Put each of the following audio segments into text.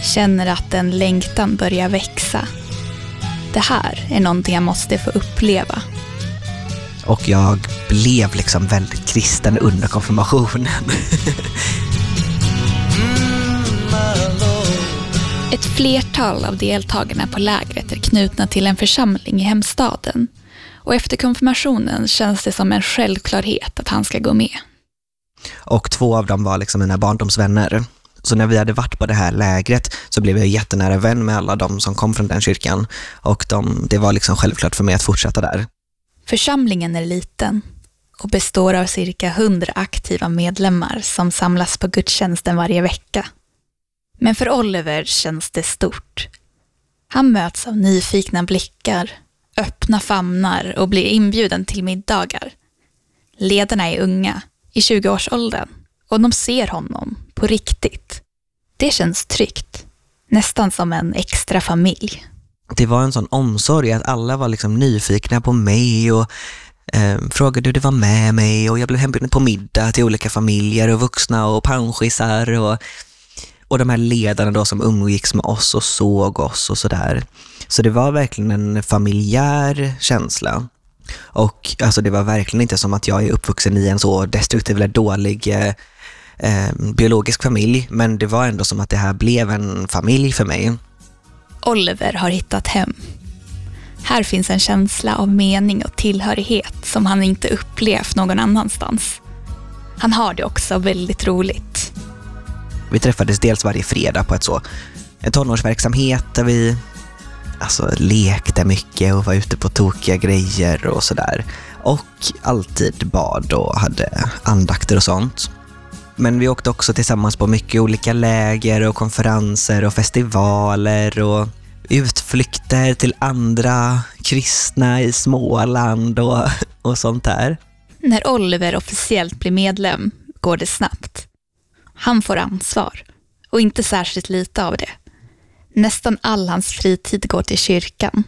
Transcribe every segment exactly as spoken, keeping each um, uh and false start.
känner att en längtan börjar växa. Det här är någonting jag måste få uppleva. Och jag blev liksom väldigt kristen under konfirmationen. Ett flertal av deltagarna på lägret är knutna till en församling i hemstaden. Och efter konfirmationen känns det som en självklarhet att han ska gå med. Och två av dem var liksom mina barndomsvänner. Så när vi hade varit på det här lägret så blev jag jättenära vän med alla de som kom från den kyrkan. Och de, det var liksom självklart för mig att fortsätta där. Församlingen är liten och består av cirka hundra aktiva medlemmar som samlas på gudstjänsten varje vecka. Men för Oliver känns det stort. Han möts av nyfikna blickar, öppna famnar och blir inbjuden till middagar. Ledarna är unga, i tjugoårsåldern, och de ser honom på riktigt. Det känns tryggt, nästan som en extra familj. Det var en sån omsorg att alla var liksom nyfikna på mig och eh, frågade hur det var med mig, och jag blev hembjuden på middag till olika familjer och vuxna och pensionärer och, och de här ledarna då som umgicks med oss och såg oss och sådär. Så det var verkligen en familjär känsla. Och alltså det var verkligen inte som att jag är uppvuxen i en så destruktiv eller dålig eh, eh, biologisk familj, men det var ändå som att det här blev en familj för mig. Oliver har hittat hem. Här finns en känsla av mening och tillhörighet som han inte upplevt någon annanstans. Han har det också väldigt roligt. Vi träffades dels varje fredag på ett så en tonårsverksamhet där vi alltså lekte mycket och var ute på tokiga grejer och sådär. Och alltid bad och hade andakter och sånt. Men vi åkte också tillsammans på mycket olika läger och konferenser och festivaler och utflykter till andra kristna i Småland och, och sånt där. När Oliver officiellt blir medlem går det snabbt. Han får ansvar och inte särskilt lite av det. Nästan all hans fritid går till kyrkan.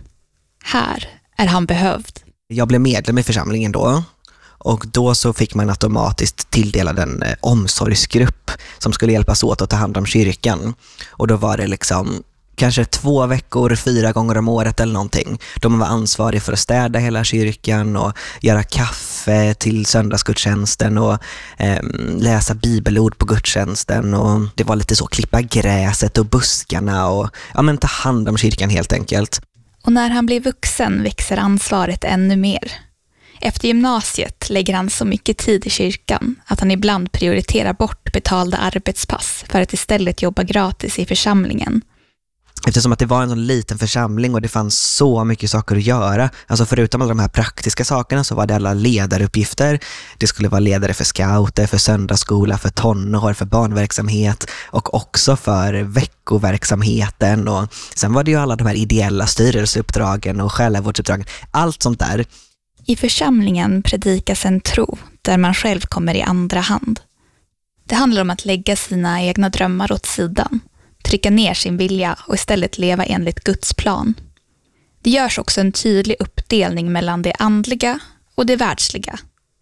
Här är han behövd. Jag blev medlem i församlingen då. Och då så fick man automatiskt tilldelad en eh, omsorgsgrupp som skulle hjälpas åt att ta hand om kyrkan. Och då var det liksom kanske två veckor, fyra gånger om året eller någonting. Då man var ansvarig för att städa hela kyrkan och göra kaffe till söndagsgudstjänsten och eh, läsa bibelord på gudstjänsten. Och det var lite så, klippa gräset och buskarna och ja, men ta hand om kyrkan helt enkelt. Och när han blir vuxen växer ansvaret ännu mer. Efter gymnasiet lägger han så mycket tid i kyrkan att han ibland prioriterar bort betalda arbetspass för att istället jobba gratis i församlingen. Eftersom att det var en sån liten församling och det fanns så mycket saker att göra. Alltså förutom alla de här praktiska sakerna så var det alla ledaruppgifter. Det skulle vara ledare för scouter, för söndagsskola, för tonår, för barnverksamhet och också för veckoverksamheten. Och sen var det ju alla de här ideella styrelseuppdragen och själavårdsuppdragen. Allt sånt där. I församlingen predikas en tro där man själv kommer i andra hand. Det handlar om att lägga sina egna drömmar åt sidan, trycka ner sin vilja och istället leva enligt Guds plan. Det görs också en tydlig uppdelning mellan det andliga och det världsliga.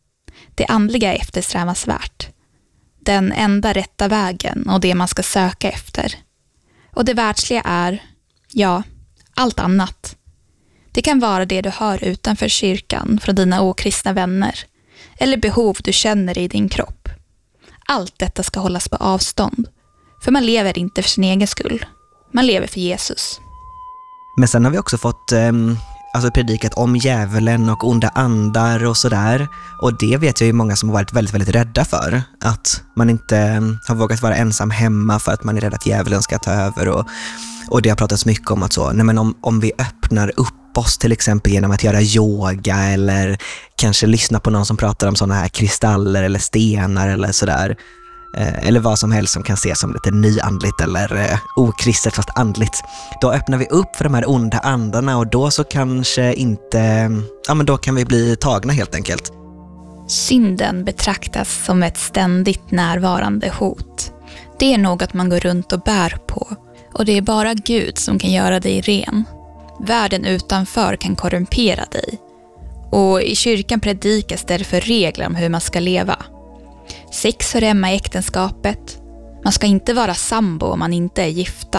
Det andliga är eftersträvansvärt, den enda rätta vägen och det man ska söka efter. Och det världsliga är, ja, allt annat. Det kan vara det du hör utanför kyrkan från dina okristna vänner eller behov du känner i din kropp. Allt detta ska hållas på avstånd, för man lever inte för sin egen skull. Man lever för Jesus. Men sen har vi också fått eh, alltså predikat om djävulen och onda andar och sådär. Och det vet jag ju många som har varit väldigt, väldigt rädda för. Att man inte har vågat vara ensam hemma för att man är rädd att djävulen ska ta över. Och, och det har pratats mycket om att så, nej men om, om vi öppnar upp oss till exempel genom att göra yoga eller kanske lyssna på någon som pratar om sådana här kristaller eller stenar eller sådär. Eh, eller vad som helst som kan ses som lite nyandligt eller eh, okristet fast andligt. Då öppnar vi upp för de här onda andarna och då så kanske inte, ja men då kan vi bli tagna helt enkelt. Synden betraktas som ett ständigt närvarande hot. Det är något man går runt och bär på och det är bara Gud som kan göra dig ren. Världen utanför kan korrumpera dig. Och i kyrkan predikas därför regler om hur man ska leva. Sex hör hemma i äktenskapet. Man ska inte vara sambo om man inte är gifta.